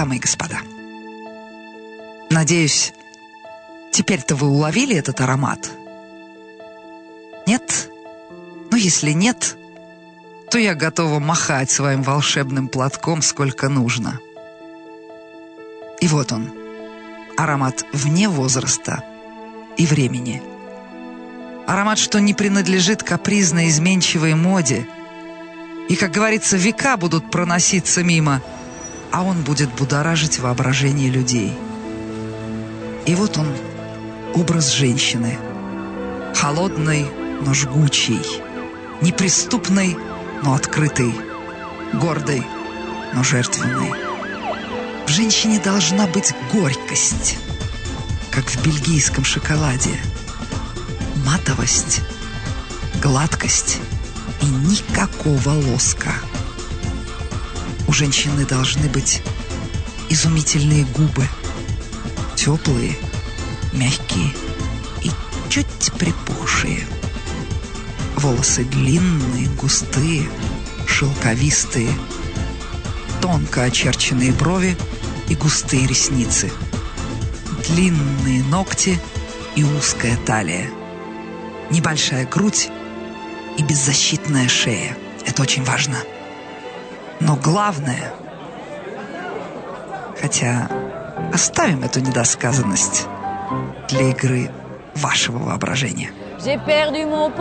Дамы и господа, надеюсь, теперь-то вы уловили этот аромат? Нет? Ну, если нет, то я готова махать своим волшебным платком сколько нужно. И вот он, аромат вне возраста и времени. Аромат, что не принадлежит капризной, изменчивой моде. И, как говорится, века будут проноситься мимо, а он будет будоражить воображение людей. И вот он, образ женщины. Холодной, но жгучей. Неприступной, но открытой. Гордой, но жертвенной. В женщине должна быть горькость, как в бельгийском шоколаде. Матовость, гладкость и никакого лоска. У женщины должны быть изумительные губы, теплые, мягкие и чуть припухшие. Волосы длинные, густые, шелковистые, тонко очерченные брови и густые ресницы, длинные ногти и узкая талия, небольшая грудь и беззащитная шея. Это очень важно. Но главное, хотя оставим эту недосказанность для игры вашего воображения.